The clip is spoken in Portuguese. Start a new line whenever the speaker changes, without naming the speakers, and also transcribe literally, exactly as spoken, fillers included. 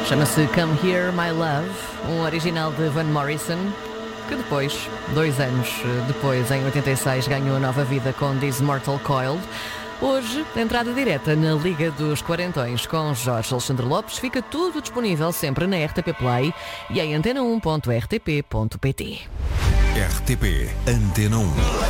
Chama-se Come Here, My Love, um original de Van Morrison, que depois, dois anos depois, em oitenta e seis, ganhou nova vida com This Mortal Coil. Hoje, entrada direta na Liga dos Quarentões com Jorge Alexandre Lopes. Fica tudo disponível sempre na R T P Play e em antena um ponto r t p ponto p t.
R T P Antena um.